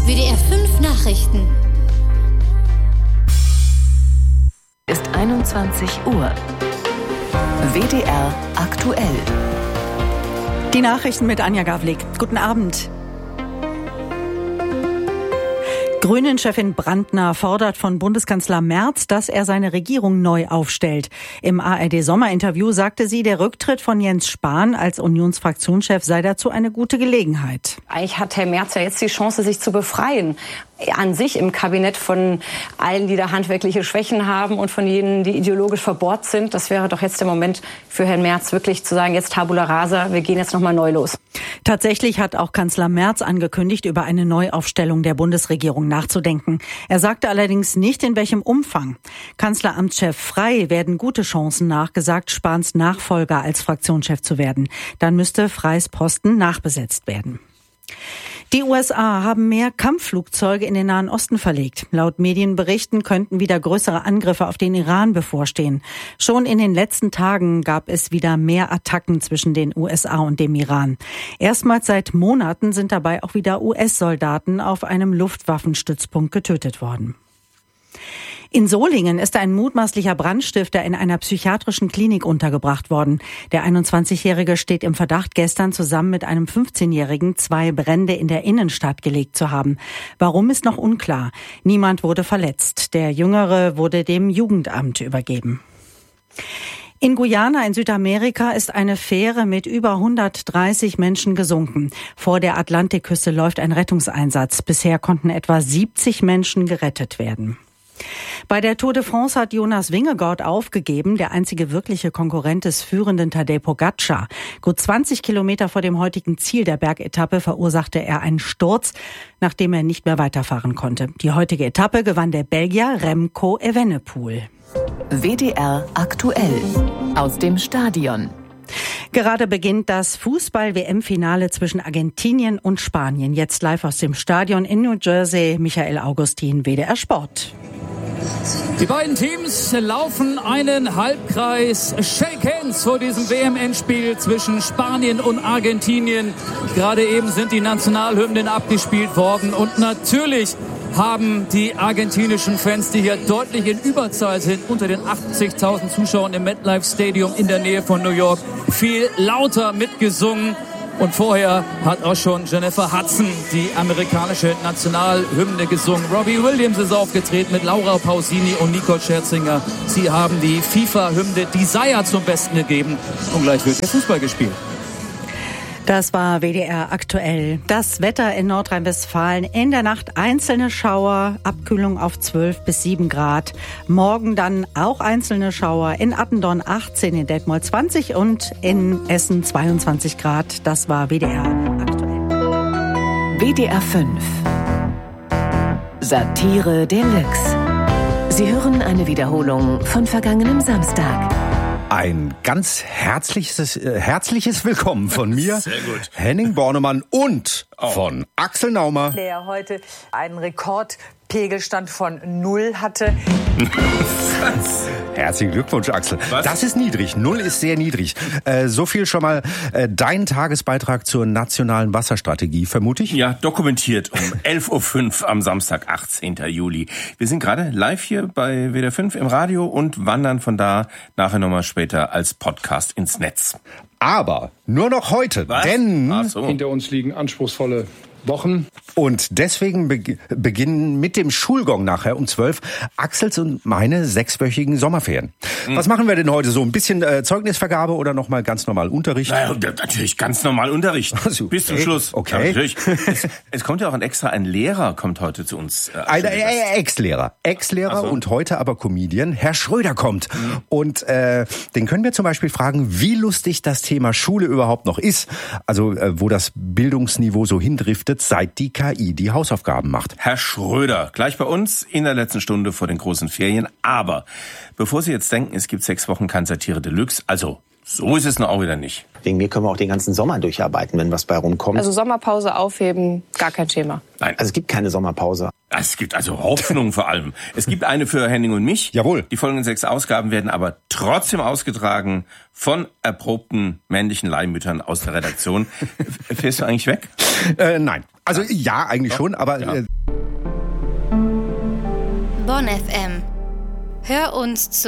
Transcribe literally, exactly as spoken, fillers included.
W D R fünf Nachrichten. Ist einundzwanzig Uhr. W D R aktuell. Die Nachrichten mit Anja Gavlik. Guten Abend. Grünen-Chefin Brandner fordert von Bundeskanzler Merz, dass er seine Regierung neu aufstellt. Im A R D-Sommerinterview sagte sie, der Rücktritt von Jens Spahn als Unionsfraktionschef sei dazu eine gute Gelegenheit. Eigentlich hat Herr Merz ja jetzt die Chance, sich zu befreien. An sich im Kabinett von allen, die da handwerkliche Schwächen haben und von jenen, die ideologisch verbohrt sind. Das wäre doch jetzt der Moment für Herrn Merz, wirklich zu sagen, jetzt Tabula Rasa, wir gehen jetzt nochmal neu los. Tatsächlich hat auch Kanzler Merz angekündigt, über eine Neuaufstellung der Bundesregierung nachzudenken. Er sagte allerdings nicht, in welchem Umfang. Kanzleramtschef Frey werden gute Chancen nachgesagt, Spahns Nachfolger als Fraktionschef zu werden. Dann müsste Freys Posten nachbesetzt werden. Die U S A haben mehr Kampfflugzeuge in den Nahen Osten verlegt. Laut Medienberichten könnten wieder größere Angriffe auf den Iran bevorstehen. Schon in den letzten Tagen gab es wieder mehr Attacken zwischen den U S A und dem Iran. Erstmals seit Monaten sind dabei auch wieder U S-Soldaten auf einem Luftwaffenstützpunkt getötet worden. In Solingen ist ein mutmaßlicher Brandstifter in einer psychiatrischen Klinik untergebracht worden. Der einundzwanzigjährige steht im Verdacht, gestern zusammen mit einem fünfzehnjährigen zwei Brände in der Innenstadt gelegt zu haben. Warum ist noch unklar. Niemand wurde verletzt. Der Jüngere wurde dem Jugendamt übergeben. In Guyana in Südamerika ist eine Fähre mit über hundertdreißig Menschen gesunken. Vor der Atlantikküste läuft ein Rettungseinsatz. Bisher konnten etwa siebzig Menschen gerettet werden. Bei der Tour de France hat Jonas Vingegaard aufgegeben, der einzige wirkliche Konkurrent des führenden Tadej Pogačar. Gut zwanzig Kilometer vor dem heutigen Ziel der Bergetappe verursachte er einen Sturz, nachdem er nicht mehr weiterfahren konnte. Die heutige Etappe gewann der Belgier Remco Evenepoel. W D R aktuell aus dem Stadion. Gerade beginnt das Fußball-W M-Finale zwischen Argentinien und Spanien. Jetzt live aus dem Stadion in New Jersey. Michael Augustin, W D R Sport. Die beiden Teams laufen einen Halbkreis. Shake hands vor diesem W M-Endspiel zwischen Spanien und Argentinien. Gerade eben sind die Nationalhymnen abgespielt worden. Und natürlich haben die argentinischen Fans, die hier deutlich in Überzahl sind, unter den achtzigtausend Zuschauern im MetLife Stadium in der Nähe von New York, viel lauter mitgesungen. Und vorher hat auch schon Jennifer Hudson die amerikanische Nationalhymne gesungen. Robbie Williams ist aufgetreten mit Laura Pausini und Nicole Scherzinger. Sie haben die FIFA-Hymne Desire zum Besten gegeben. Und gleich wird der Fußball gespielt. Das war W D R aktuell. Das Wetter in Nordrhein-Westfalen. In der Nacht einzelne Schauer, Abkühlung auf zwölf bis sieben Grad. Morgen dann auch einzelne Schauer. In Attendorn achtzehn, in Detmold zwanzig und in Essen zweiundzwanzig Grad. Das war W D R aktuell. W D R fünf. Satire Deluxe. Sie hören eine Wiederholung von vergangenem Samstag. Ein ganz herzliches, äh, herzliches Willkommen von mir, Sehr gut. Henning Bornemann und oh. von Axel Naumer. Der heute einen Rekordpegelstand von null hatte. Herzlichen Glückwunsch, Axel. Was? Das ist niedrig. Null ist sehr niedrig. Äh, so viel schon mal äh, dein Tagesbeitrag zur nationalen Wasserstrategie, vermute ich? Ja, dokumentiert um elf Uhr fünf am Samstag, achtzehnten Juli. Wir sind gerade live hier bei W D R fünf im Radio und wandern von da nachher nochmal später als Podcast ins Netz. Aber nur noch heute, Was? denn Ach so. Hinter uns liegen anspruchsvolle Wochen. Und deswegen be- beginnen mit dem Schulgong nachher um zwölf Axels und meine sechswöchigen Sommerferien. Mhm. Was machen wir denn heute so? Ein bisschen äh, Zeugnisvergabe oder nochmal ganz normal Unterricht? Naja, natürlich ganz normal Unterricht. Also, bis zum okay. Schluss. Okay. Ja, natürlich. Es, es kommt ja auch ein extra, ein Lehrer kommt heute zu uns. Äh, Ein äh, Ex-Lehrer. Ex-Lehrer so. und heute aber Comedian. Herr Schröder kommt. Mhm. Und äh, den können wir zum Beispiel fragen, wie lustig das Thema Schule überhaupt noch ist. Also äh, wo das Bildungsniveau so hindriftet, seit die K I die Hausaufgaben macht. Herr Schröder, gleich bei uns in der letzten Stunde vor den großen Ferien. Aber bevor Sie jetzt denken, es gibt sechs Wochen kein Satire Deluxe, also so ist es noch auch wieder nicht. Wegen mir können wir auch den ganzen Sommer durcharbeiten, wenn was bei rumkommt. Also Sommerpause aufheben, gar kein Thema. Nein, Also es gibt keine Sommerpause. es gibt also Hoffnung vor allem. Es gibt eine für Henning und mich. Jawohl. Die folgenden sechs Ausgaben werden aber trotzdem ausgetragen von erprobten männlichen Leihmüttern aus der Redaktion. Fährst du eigentlich weg? Äh, nein. Also ja, eigentlich Doch. schon, aber Ja. äh, Bonn F M. Hör uns zu